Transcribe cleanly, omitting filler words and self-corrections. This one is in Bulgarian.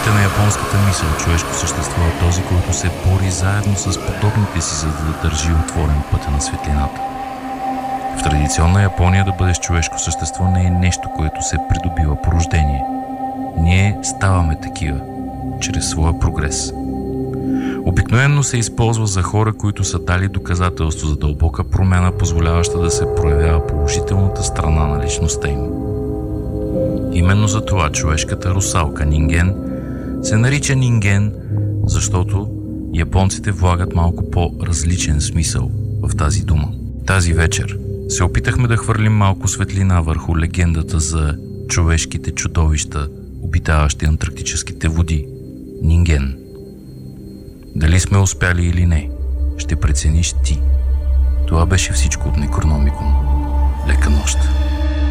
основите на японската мисъл човешко същество е този, който се бори заедно с подобните си, за да държи отворен пътя на светлината. В традиционна Япония да бъдеш човешко същество не е нещо, което се придобива по рождение. Ние ставаме такива, чрез своя прогрес. Обикновено се използва за хора, които са дали доказателство за дълбока промяна, позволяваща да се проявява положителната страна на личността им. Именно за това човешката русалка Нинген се нарича Нинген, защото японците влагат малко по-различен смисъл в тази дума. Тази вечер се опитахме да хвърлим малко светлина върху легендата за човешките чудовища, обитаващи антарктическите води – Нинген. Дали сме успяли или не, ще прецениш ти. Това беше всичко от Некрономикон. Лека нощ!